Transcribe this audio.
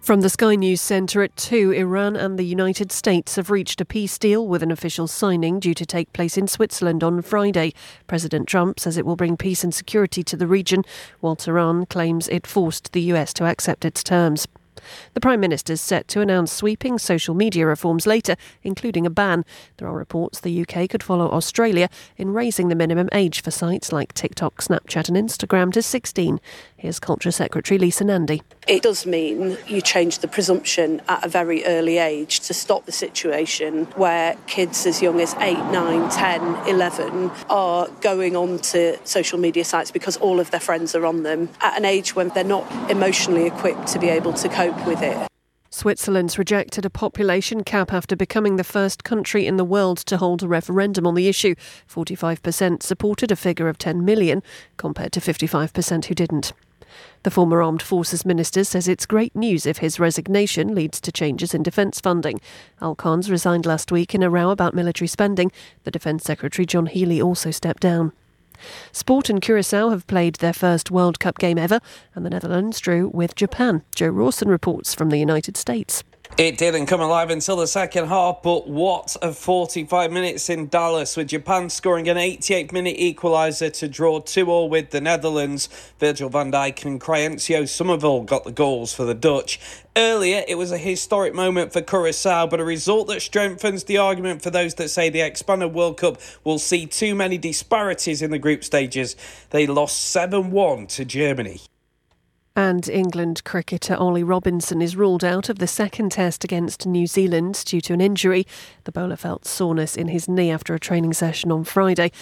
From the Sky News Centre at 2, Iran and the United States have reached a peace deal with an official signing due to take place in Switzerland on Friday. President Trump says it will bring peace and security to the region, while Tehran claims it forced the US to accept its terms. The Prime Minister is set to announce sweeping social media reforms later, including a ban. There are reports the UK could follow Australia in raising the minimum age for sites like TikTok, Snapchat and Instagram to 16. Here's Culture Secretary Lisa Nandy. It does mean you change the presumption at a very early age to stop the situation where kids as young as 8, 9, 10, 11 are going on to social media sites because all of their friends are on them at an age when they're not emotionally equipped to be able to cope with it. Switzerland's rejected a population cap after becoming the first country in the world to hold a referendum on the issue. 45% supported a figure of 10 million, compared to 55% who didn't. The former Armed Forces Minister says it's great news if his resignation leads to changes in defence funding. Al-Khans resigned last week in a row about military spending. The Defence Secretary John Healey also stepped down. Sport and Curaçao have played their first World Cup game ever, and the Netherlands drew with Japan. Joe Rawson reports from the United States. It didn't come alive until the second half, but what a 45 minutes in Dallas, with Japan scoring an 88-minute equaliser to draw 2-2 with the Netherlands. Virgil van Dijk and Crysencio Summerville got the goals for the Dutch. Earlier, it was a historic moment for Curaçao, but a result that strengthens the argument for those that say the expanded World Cup will see too many disparities in the group stages. They lost 7-1 to Germany. And England cricketer Ollie Robinson is ruled out of the second test against New Zealand due to an injury. The bowler felt soreness in his knee after a training session on Friday.